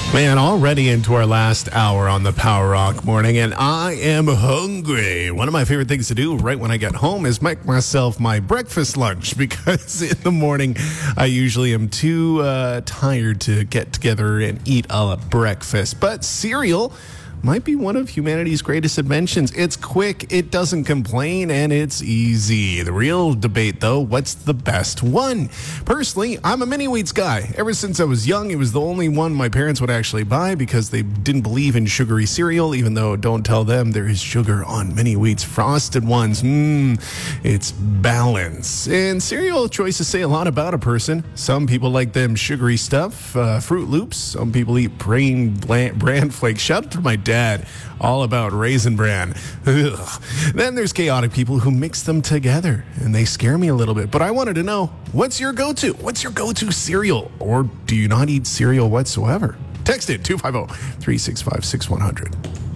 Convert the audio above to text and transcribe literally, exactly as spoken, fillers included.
Man, already into our last hour on the Power Rock Morning, and I am hungry. One of my favorite things to do right when I get home is make myself my breakfast lunch, because in the morning I usually am too uh, tired to get together and eat a breakfast. But cereal might be one of humanity's greatest inventions. It's quick, it doesn't complain, and it's easy. The real debate, though, what's the best one? Personally, I'm a mini wheats guy. Ever since I was young, it was the only one my parents would actually buy because they didn't believe in sugary cereal, even though, don't tell them, there is sugar on mini wheats frosted ones. Mmm, it's balance. And cereal choices say a lot about a person. Some people like them sugary stuff, uh, Fruit Loops. Some people eat Brain Bran Flakes. Shout out to my dad. Dad, all about Raisin Bran. Ugh. Then there's chaotic people who mix them together, and they scare me a little bit. But I wanted to know, what's your go-to? What's your go-to cereal? Or do you not eat cereal whatsoever? Text it, two five zero, three six five, six one zero zero.